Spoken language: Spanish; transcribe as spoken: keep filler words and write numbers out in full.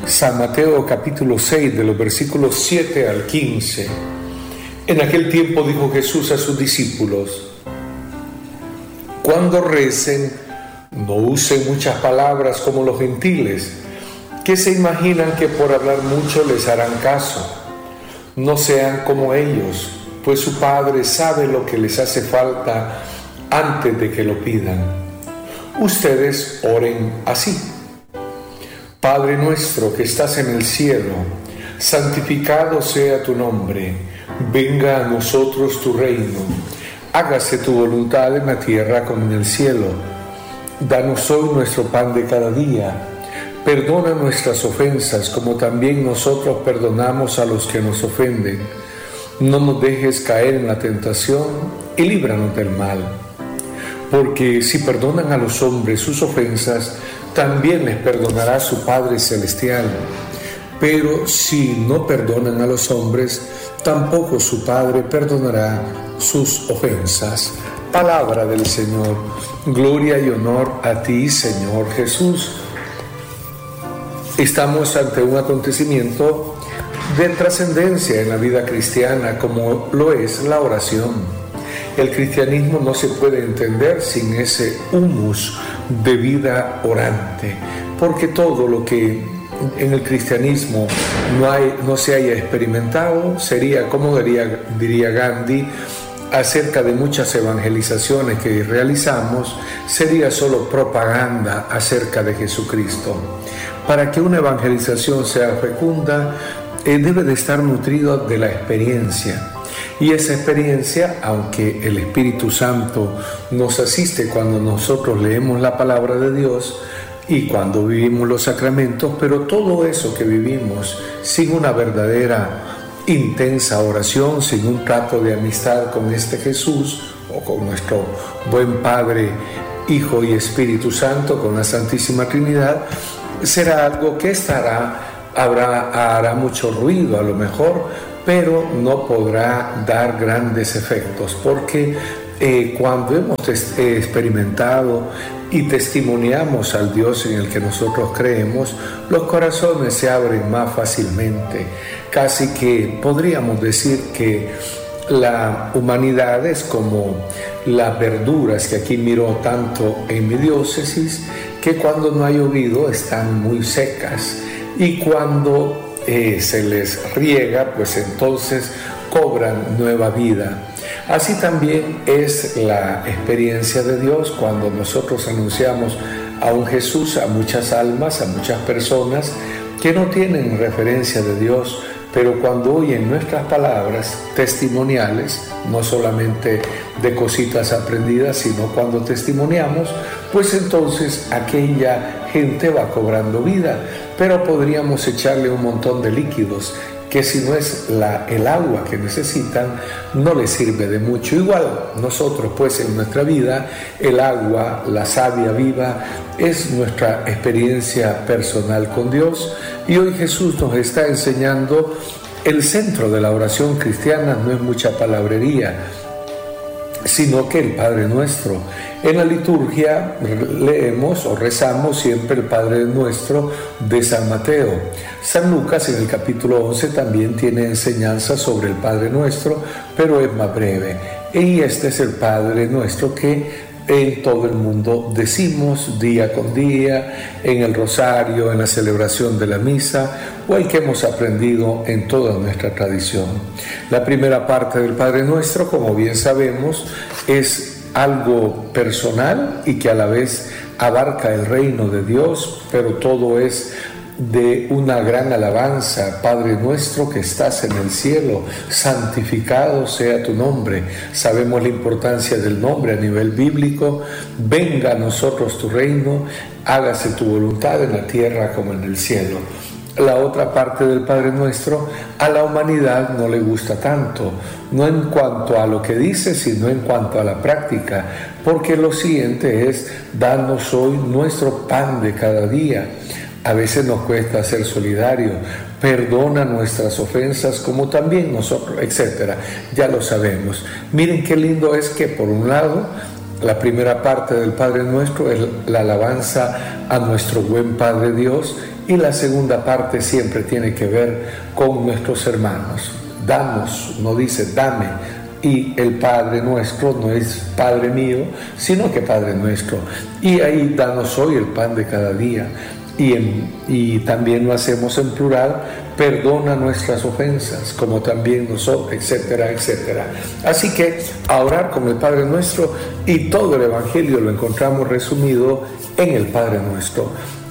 San Mateo capítulo seis, de los versículos siete al quince. En aquel tiempo dijo Jesús a sus discípulos: cuando recen, no usen muchas palabras como los gentiles, que se imaginan que por hablar mucho les harán caso. No sean como ellos, pues su Padre sabe lo que les hace falta antes de que lo pidan. Ustedes oren así: Padre nuestro que estás en el cielo, santificado sea tu nombre, venga a nosotros tu reino, hágase tu voluntad en la tierra como en el cielo. Danos hoy nuestro pan de cada día, perdona nuestras ofensas como también nosotros perdonamos a los que nos ofenden. No nos dejes caer en la tentación y líbranos del mal. Porque si perdonan a los hombres sus ofensas, también les perdonará su Padre Celestial. Pero si no perdonan a los hombres, tampoco su Padre perdonará sus ofensas. Palabra del Señor. Gloria y honor a ti, Señor Jesús. Estamos ante un acontecimiento de trascendencia en la vida cristiana, como lo es la oración. El cristianismo no se puede entender sin ese humus de vida orante, porque todo lo que en el cristianismo no, hay, no se haya experimentado sería, como diría, diría Gandhi, acerca de muchas evangelizaciones que realizamos, sería solo propaganda acerca de Jesucristo. Para que una evangelización sea fecunda, eh, debe de estar nutrido de la experiencia. Y esa experiencia, aunque el Espíritu Santo nos asiste cuando nosotros leemos la palabra de Dios y cuando vivimos los sacramentos, pero todo eso que vivimos sin una verdadera intensa oración, sin un trato de amistad con este Jesús o con nuestro buen Padre, Hijo y Espíritu Santo, con la Santísima Trinidad, será algo que estará, habrá, hará mucho ruido a lo mejor, pero no podrá dar grandes efectos, porque eh, cuando hemos eh, experimentado y testimoniamos al Dios en el que nosotros creemos, los corazones se abren más fácilmente. Casi que podríamos decir que la humanidad es como las verduras que aquí miro tanto en mi diócesis, que cuando no ha llovido están muy secas, y cuando Eh, se les riega, pues entonces cobran nueva vida. Así también es la experiencia de Dios cuando nosotros anunciamos a un Jesús a muchas almas, a muchas personas que no tienen referencia de Dios, pero cuando oyen nuestras palabras testimoniales, no solamente de cositas aprendidas, sino cuando testimoniamos, pues entonces aquella gente va cobrando vida. Pero podríamos echarle un montón de líquidos que, si no es la, el agua que necesitan, no les sirve de mucho. Igual nosotros, pues, en nuestra vida, el agua, la savia viva, es nuestra experiencia personal con Dios. Y hoy Jesús nos está enseñando el centro de la oración cristiana. No es mucha palabrería, sino que el Padre Nuestro. En la liturgia leemos o rezamos siempre el Padre Nuestro de San Mateo. San Lucas en el capítulo once también tiene enseñanza sobre el Padre Nuestro, pero es más breve. Y este es el Padre Nuestro que en todo el mundo decimos día con día, en el rosario, en la celebración de la misa, o el que hemos aprendido en toda nuestra tradición. La primera parte del Padre Nuestro, como bien sabemos, es algo personal y que a la vez abarca el reino de Dios, pero todo es de una gran alabanza. Padre nuestro que estás en el cielo, santificado sea tu nombre. Sabemos la importancia del nombre a nivel bíblico. Venga a nosotros tu reino, hágase tu voluntad en la tierra como en el cielo. La otra parte del Padre Nuestro a la humanidad no le gusta tanto, no en cuanto a lo que dice, sino en cuanto a la práctica, porque lo siguiente es: danos hoy nuestro pan de cada día. A veces nos cuesta ser solidario, perdona nuestras ofensas como también nosotros, etcétera. Ya lo sabemos. Miren qué lindo es que por un lado La primera parte del Padre Nuestro es la alabanza a nuestro buen Padre Dios, y la segunda parte siempre tiene que ver con nuestros hermanos. Danos, no dice dame, y el Padre Nuestro no es Padre mío, sino que Padre Nuestro. Y ahí danos hoy el pan de cada día. Y, en, y también lo hacemos en plural, perdona nuestras ofensas, como también nosotros, etcétera, etcétera. Así que a orar con el Padre Nuestro, y todo el Evangelio lo encontramos resumido en el Padre Nuestro.